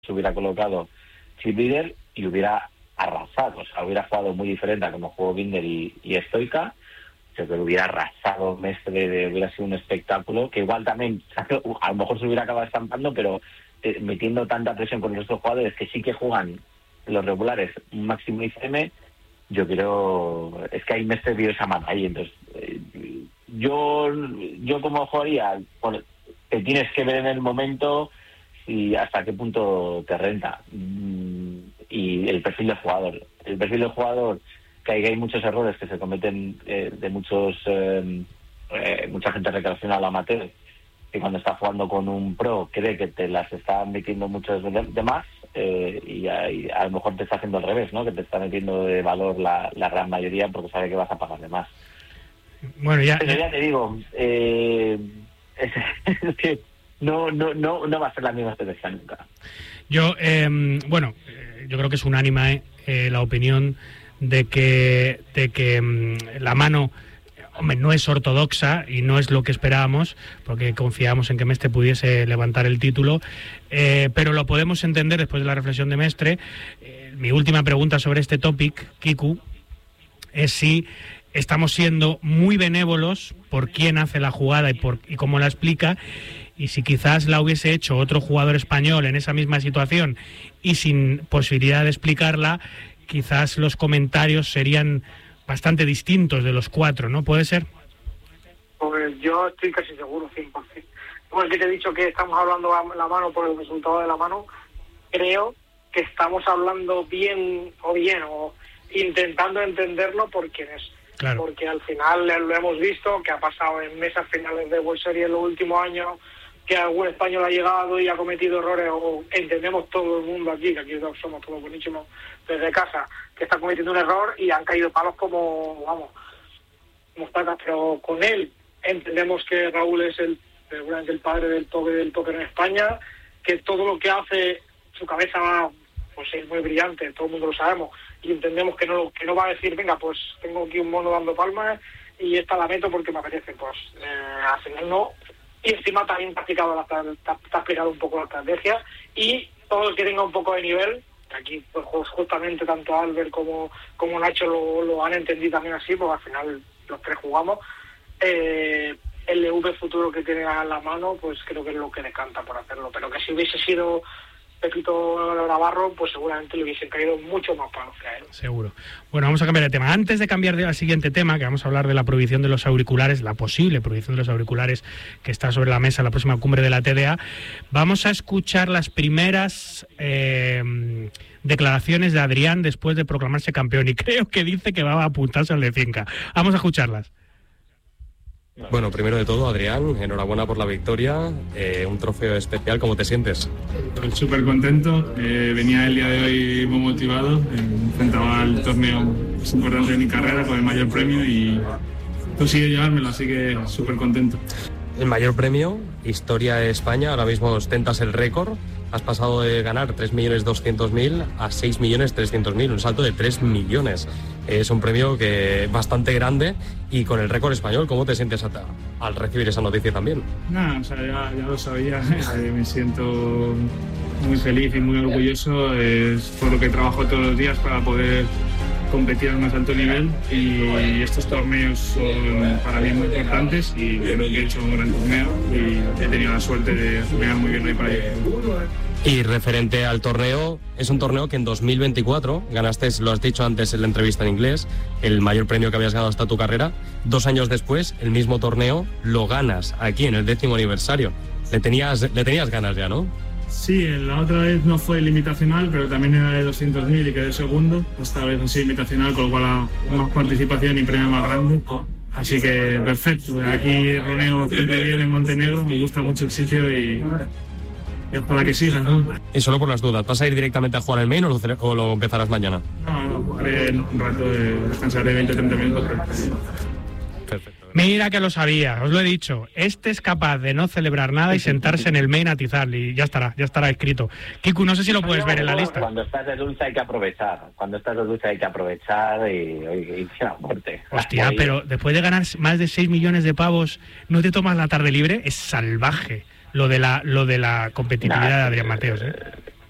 se hubiera colocado chip líder y hubiera arrasado, o sea, hubiera jugado muy diferente a como jugó Binder y Stoica. Yo creo que hubiera arrasado Mestre, hubiera sido un espectáculo, que igual también a lo mejor se hubiera acabado estampando, pero metiendo tanta presión con nuestros jugadores que sí que juegan los regulares máximo ICM. Yo creo, es que ahí Mestre vio esa mano ahí, entonces yo como jugaría, bueno, te tienes que ver en el momento y hasta qué punto te renta, y el perfil del jugador, que hay muchos errores que se cometen de mucha gente relacionada al amateur, que cuando está jugando con un pro cree que te las está metiendo muchos de más, y a lo mejor te está haciendo al revés, ¿no? Que te está metiendo de valor la gran mayoría porque sabe que vas a pagar de más. Bueno, pero ya te digo, es que no va a ser la misma estrategia nunca. Yo creo que es unánime la opinión de que la mano, hombre, no es ortodoxa y no es lo que esperábamos, porque confiábamos en que Mestre pudiese levantar el título, pero lo podemos entender después de la reflexión de Mestre. Mi última pregunta sobre este topic, Kiku, es si estamos siendo muy benévolos por quién hace la jugada y cómo la explica, y si quizás la hubiese hecho otro jugador español en esa misma situación y sin posibilidad de explicarla, quizás los comentarios serían bastante distintos de los cuatro, ¿no? ¿Puede ser? Pues yo estoy casi seguro, 100%. Como el que te he dicho que estamos hablando la mano por el resultado de la mano, creo que estamos hablando bien o intentando entenderlo por quién es. Claro. Porque al final lo hemos visto, que ha pasado en mesas finales de World Series en los últimos años, que algún español ha llegado y ha cometido errores, o entendemos todo el mundo aquí, que aquí somos todos buenísimos desde casa, que está cometiendo un error y han caído palos como tacas, pero con él entendemos que Raúl es seguramente el padre del póker en España, que todo lo que hace, su cabeza pues es muy brillante, todo el mundo lo sabemos, y entendemos que no va a decir, venga, pues tengo aquí un mono dando palmas y esta la meto porque me apetece, pues al final no. Y encima también te ha explicado un poco la estrategia, y todo el que tenga un poco de nivel, aquí pues justamente tanto Albert como Nacho lo han entendido también así, porque al final los tres jugamos, el LV futuro que tiene a la mano, pues creo que es lo que decanta por hacerlo, pero que si hubiese sido Pepito Navarro, pues seguramente le hubiesen caído mucho más palos que a él. Seguro. Bueno, vamos a cambiar de tema. Antes de cambiar al siguiente tema, que vamos a hablar de la prohibición de los auriculares, la posible prohibición de los auriculares que está sobre la mesa en la próxima cumbre de la TDA, vamos a escuchar las primeras declaraciones de Adrián después de proclamarse campeón, y creo que dice que va a apuntarse al de Finca. Vamos a escucharlas. Bueno, primero de todo, Adrián, enhorabuena por la victoria, un trofeo especial, ¿cómo te sientes? Pues súper contento, venía el día de hoy muy motivado, enfrentaba al torneo más importante de mi carrera con el mayor premio y consigue llevármelo, así que súper contento. El mayor premio, historia de España, ahora mismo ostentas el récord, has pasado de ganar 3.200.000 a 6.300.000, un salto de 3 millones. Es un premio que bastante grande, y con el récord español, ¿cómo te sientes al recibir esa noticia también? Nada, o sea, ya lo sabía, me siento muy feliz y muy orgulloso, es por lo que trabajo todos los días para poder competir al más alto nivel, y estos torneos son para mí muy importantes y creo que he hecho un gran torneo y he tenido la suerte de jugar muy bien hoy para ello. Y referente al torneo, es un torneo que en 2024 ganaste, lo has dicho antes en la entrevista en inglés, el mayor premio que habías ganado hasta tu carrera. 2 años después, el mismo torneo lo ganas aquí en el 10º aniversario. Le tenías ganas ya, ¿no? Sí, la otra vez no fue limitacional, pero también era de 200.000 y quedé segundo. Esta vez sí limitacional, con lo cual más participación y premio más grande. Así que perfecto. Aquí roneo siempre bien en Montenegro, me gusta mucho el sitio y ojalá que siga, ¿no? Y solo por las dudas, ¿vas a ir directamente a jugar el main o lo empezarás mañana? No, jugaré en un rato, descansaré 20-30 minutos. Perfecto. Mira que lo sabía, os lo he dicho. Este es capaz de no celebrar nada y sentarse en el main a atizar, y ya estará escrito. Kiku, no sé si lo puedes ver en la lista. Cuando estás de dulce hay que aprovechar. Y a muerte. Hostia, pero después de ganar más de 6 millones de pavos, ¿no te tomas la tarde libre? Es salvaje lo de la competitividad de Adrián Mateos, ¿eh?